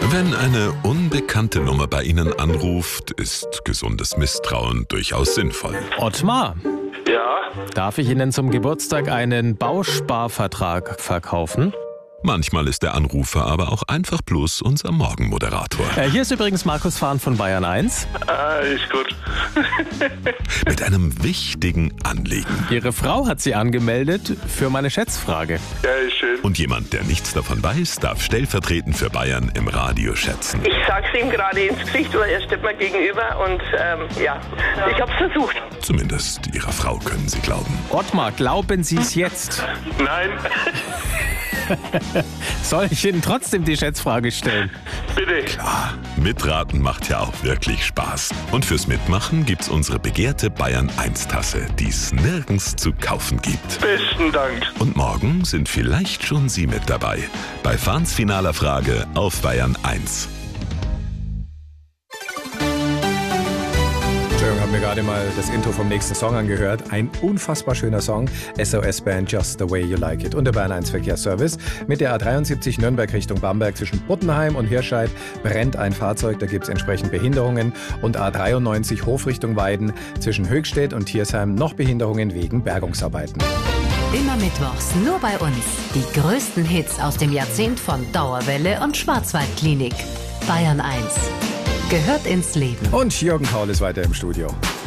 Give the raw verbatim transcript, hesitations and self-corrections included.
Wenn eine unbekannte Nummer bei Ihnen anruft, ist gesundes Misstrauen durchaus sinnvoll. Ottmar, Ja, darf ich Ihnen zum Geburtstag einen Bausparvertrag verkaufen? Manchmal ist der Anrufer aber auch einfach bloß unser Morgenmoderator. Äh, hier ist übrigens Markus Fahn von Bayern eins. ah, ist gut. Mit einem wichtigen Anliegen. Ihre Frau hat Sie angemeldet für meine Schätzfrage. Ja, ist schön. Und jemand, der nichts davon weiß, darf stellvertretend für Bayern im Radio schätzen. Ich sag's ihm gerade ins Gesicht, weil er steht mir gegenüber und ähm, ja, ich hab's versucht. Zumindest Ihrer Frau können Sie glauben. Ottmar, glauben Sie es jetzt? Nein, Soll ich Ihnen trotzdem die Schätzfrage stellen? bitte. Ah, mitraten macht ja auch wirklich Spaß. Und fürs Mitmachen gibt's unsere begehrte Bayern eins Tasse, die es nirgends zu kaufen gibt. Besten Dank. Und morgen sind vielleicht schon Sie mit dabei. Bei Fahns finaler Frage auf Bayern eins. Entschuldigung, habe mir gerade mal das Intro vom nächsten Song angehört. Ein unfassbar schöner Song. S O S-Band Just the Way You Like It. Und der Bayern eins Verkehrsservice. Mit der A dreiundsiebzig Nürnberg Richtung Bamberg zwischen Buttenheim und Hirscheid brennt ein Fahrzeug. Da gibt es entsprechend Behinderungen. Und A dreiundneunzig Hof Richtung Weiden zwischen Höchstädt und Thiersheim noch Behinderungen wegen Bergungsarbeiten. Immer mittwochs nur bei uns. Die größten Hits aus dem Jahrzehnt von Dauerwelle und Schwarzwaldklinik. Bayern eins. Gehört ins Leben. Und Jürgen Paul ist weiter im Studio.